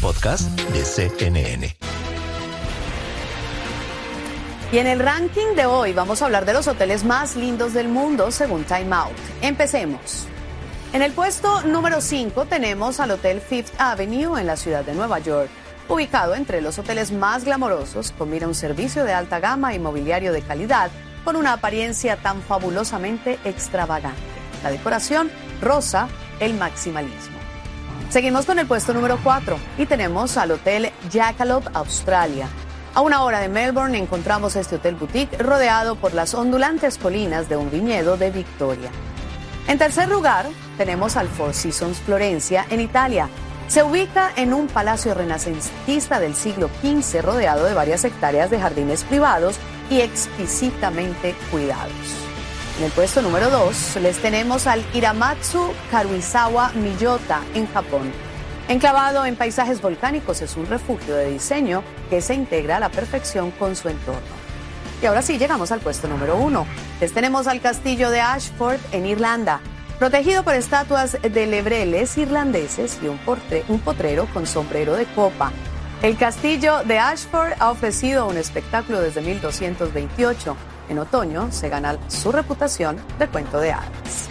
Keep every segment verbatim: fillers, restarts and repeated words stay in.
podcast de C N N. Y en el ranking de hoy vamos a hablar de los hoteles más lindos del mundo según Time Out. Empecemos. En el puesto número cinco tenemos al Hotel Fifth Avenue en la ciudad de Nueva York. Ubicado entre los hoteles más glamorosos, combina un servicio de alta gama y mobiliario de calidad con una apariencia tan fabulosamente extravagante. La decoración roza el maximalismo. Seguimos con el puesto número cuatro y tenemos al Hotel Jackalope Australia. A una hora de Melbourne encontramos este hotel boutique rodeado por las ondulantes colinas de un viñedo de Victoria. En tercer lugar, tenemos al Four Seasons Florencia en Italia. Se ubica en un palacio renacentista del siglo quince rodeado de varias hectáreas de jardines privados y exquisitamente cuidados. En el puesto número dos les tenemos al Hiramatsu Karuizawa Miyota en Japón. Enclavado en paisajes volcánicos, es un refugio de diseño que se integra a la perfección con su entorno. Y ahora sí, llegamos al puesto número uno. Les tenemos al castillo de Ashford en Irlanda, protegido por estatuas de lebreles irlandeses y un, portre, un potrero con sombrero de copa. El castillo de Ashford ha ofrecido un espectáculo desde mil doscientos veintiocho. En otoño se gana su reputación de cuento de hadas.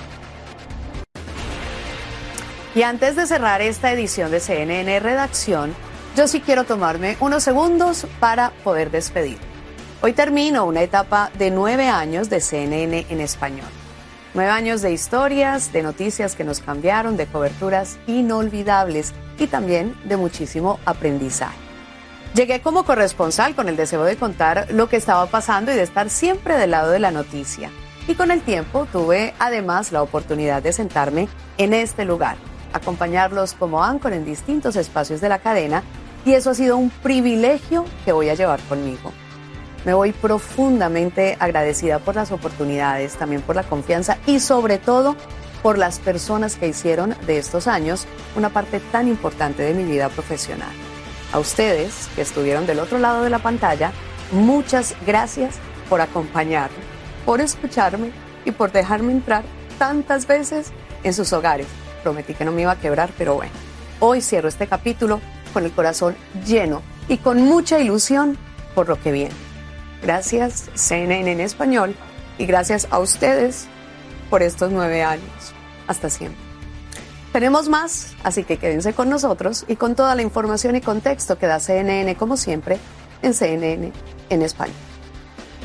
Y antes de cerrar esta edición de C N N Redacción, yo sí quiero tomarme unos segundos para poder despedir. Hoy termino una etapa de nueve años de C N N en español. Nueve años de historias, de noticias que nos cambiaron, de coberturas inolvidables y también de muchísimo aprendizaje. Llegué como corresponsal con el deseo de contar lo que estaba pasando y de estar siempre del lado de la noticia. Y con el tiempo tuve además la oportunidad de sentarme en este lugar, acompañarlos como anchor en distintos espacios de la cadena, y eso ha sido un privilegio que voy a llevar conmigo. Me voy profundamente agradecida por las oportunidades, también por la confianza y sobre todo por las personas que hicieron de estos años una parte tan importante de mi vida profesional. A ustedes que estuvieron del otro lado de la pantalla, muchas gracias por acompañarme, por escucharme y por dejarme entrar tantas veces en sus hogares. Prometí que no me iba a quebrar, pero bueno, hoy cierro este capítulo con el corazón lleno y con mucha ilusión por lo que viene. Gracias C N N en español y gracias a ustedes por estos nueve años. Hasta siempre. Tenemos más, así que quédense con nosotros y con toda la información y contexto que da C N N como siempre en C N N en español.